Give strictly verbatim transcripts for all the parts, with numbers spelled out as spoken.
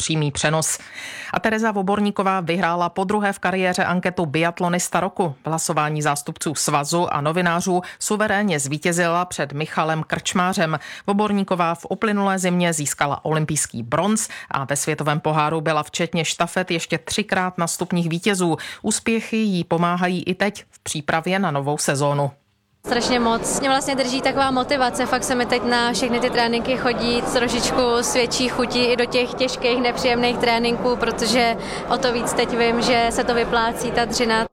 přímý přenos. A Tereza Voborníková vyhrála podruhé v kariéře anketu Biatlonista roku. V hlasování zástupců svazu a novinářů suverénně zvítězila před Michalem Krčmářem. Voborníková v uplynulé zimě získala olympijský bronz a ve světovém poháru byla včetně štafet ještě třikrát na stupních vítězů. Úspěchy jí pomáhají i teď v přípravě na novou sezónu. Strašně moc. Mě vlastně drží taková motivace, fakt se mi teď na všechny ty tréninky chodí trošičku s větší chutí i do těch těžkých, nepříjemných tréninků, protože o to víc teď vím, že se to vyplácí, ta dřina.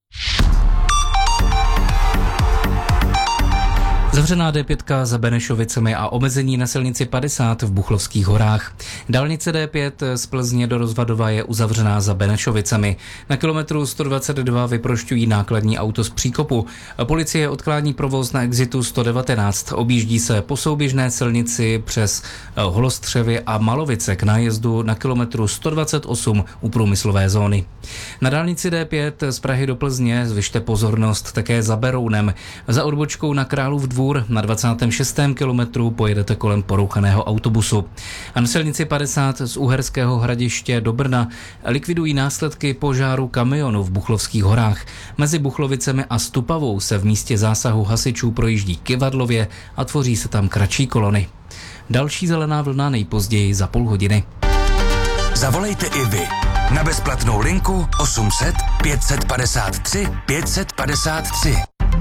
Zavřená D pět za Benešovicemi a omezení na silnici padesát v Buchlovských horách. Dálnice D pět z Plzně do Rozvadova je uzavřená za Benešovicemi. Na kilometru sto dvacet dva vyprošťují nákladní auto z příkopu. Policie odkládí provoz na exitu sto devatenáct. Objíždí se po souběžné silnici přes Holostřevy a Malovice k nájezdu na kilometru sto dvacet osm u průmyslové zóny. Na dálnici D pět z Prahy do Plzně zvyšte pozornost také za Berounem. Za odbočkou na Králův Dvůr na dvacátém šestém kilometru pojedete kolem porouchaného autobusu. A na silnici padesát z Uherského Hradiště do Brna likvidují následky požáru kamionu v Buchlovských horách. Mezi Buchlovicemi a Stupavou se v místě zásahu hasičů projíždí kyvadlově a tvoří se tam kratší kolony. Další zelená vlna nejpozději za půl hodiny. Zavolejte i vy na bezplatnou linku osm set pět set padesát tři pět set padesát tři.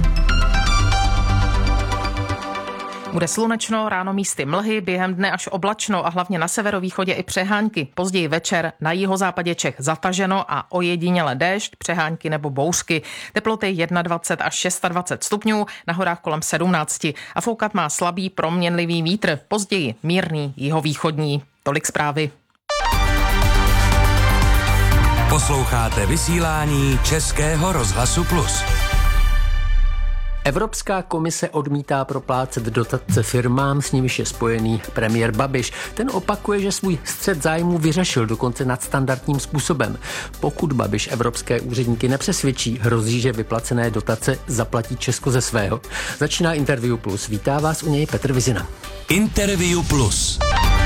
Bude slunečno, ráno místy mlhy, během dne až oblačno a hlavně na severovýchodě i přehánky. Později večer na jihozápadě Čech zataženo a ojediněle déšť, přehánky nebo bouřky. Teploty dvacet jedna až dvacet šest stupňů, na horách kolem sedmnáct a foukat má slabý proměnlivý vítr, později mírný jihovýchodní. Tolik zprávy. Posloucháte vysílání Českého rozhlasu Plus. Evropská komise odmítá proplácet dotace firmám, s nimiž je spojený premiér Babiš. Ten opakuje, že svůj střet zájmů vyřešil dokonce nadstandardním způsobem. Pokud Babiš evropské úředníky nepřesvědčí, hrozí, že vyplacené dotace zaplatí Česko ze svého. Začíná Interview Plus. Vítá vás u něj Petr Vizina. Interview Plus.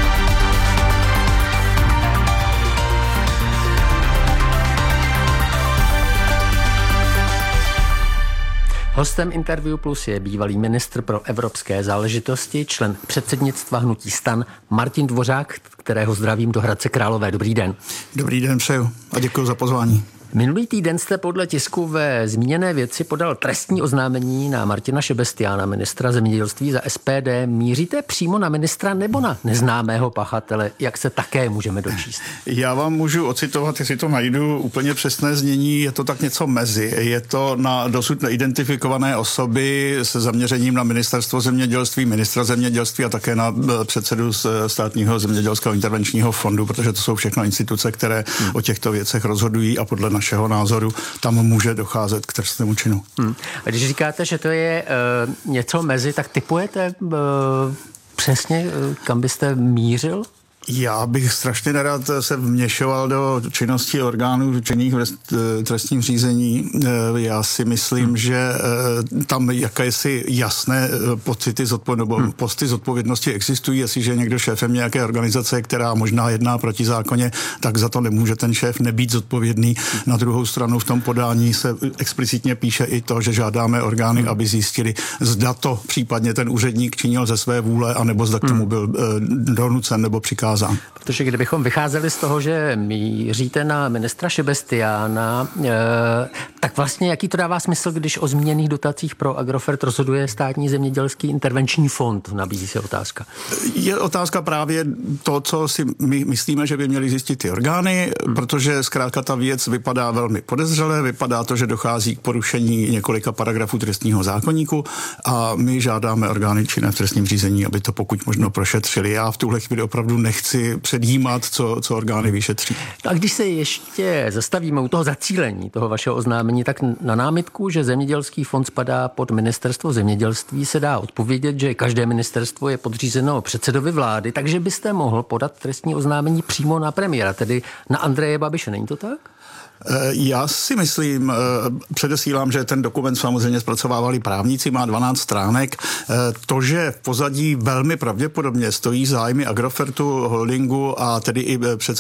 Hostem Interview Plus je bývalý ministr pro evropské záležitosti, člen předsednictva hnutí STAN Martin Dvořák, kterého zdravím do Hradce Králové. Dobrý den. Dobrý den, přeju a děkuji za pozvání. Minulý týden jste podle tisku ve zmíněné věci podal trestní oznámení na Martina Šebestiána, ministra zemědělství za S P D. Míříte přímo na ministra nebo na neznámého pachatele, jak se také můžeme dočíst? Já vám můžu ocitovat, jestli to najdu úplně přesné znění, je to tak něco mezi. Je to na dosud neidentifikované osoby se zaměřením na ministerstvo zemědělství, ministra zemědělství a také na předsedu státního zemědělského intervenčního fondu, protože to jsou všechno instituce, které hmm. o těchto věcech rozhodují a podle našeho názoru tam může docházet k trestnému činu. Hmm. A když říkáte, že to je uh, něco mezi, tak tipujete uh, přesně, uh, kam byste mířil? Já bych strašně nerad se vměšoval do činnosti orgánů činných v trestním řízení. Já si myslím, hmm. že tam jakési jasné pocity zodpov- nebo hmm. posty zodpovědnosti existují. Jestliže je někdo šéfem nějaké organizace, která možná jedná protizákonně, tak za to nemůže ten šéf nebýt zodpovědný. Hmm. Na druhou stranu v tom podání se explicitně píše i to, že žádáme orgány, hmm. aby zjistili, zda to případně ten úředník činil ze své vůle, anebo zda k tomu byl donucen nebo přikázán. Protože kdybychom vycházeli z toho, že míříte na ministra Šebestiána, e, tak vlastně jaký to dává smysl, když o zmíněných dotacích pro Agrofert rozhoduje státní zemědělský intervenční fond? Nabízí se otázka. Je otázka právě to, co si my myslíme, že by měli zjistit ty orgány, hmm. protože zkrátka ta věc vypadá velmi podezřele, vypadá to, že dochází k porušení několika paragrafů trestního zákoníku a my žádáme orgány činné v trestním řízení, aby to pokud možno prošetřili. Já v tuhle chvíli opravdu nechci předjímat, co, co orgány vyšetří. A když se ještě zastavíme u toho zacílení toho vašeho oznámení, tak na námitku, že zemědělský fond spadá pod ministerstvo zemědělství, se dá odpovědět, že každé ministerstvo je podřízeno předsedovi vlády, takže byste mohl podat trestní oznámení přímo na premiéra, tedy na Andreje Babiše. Není to tak? Já si myslím, předesílám, že ten dokument samozřejmě zpracovávali právníci, má dvanáct stránek. To, že v pozadí velmi pravděpodobně stojí zájmy Agrofertu, holdingu a tedy i